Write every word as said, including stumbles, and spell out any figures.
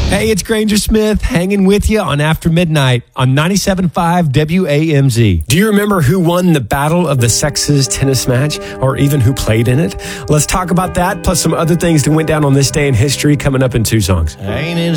Hey, it's Granger Smith hanging with you on After Midnight on ninety-seven point five W A M Z. Do you remember who won the Battle of the Sexes tennis match, or even who played in it? Let's talk about that, plus some other things that went down on this day in history coming up in two songs. I ain't in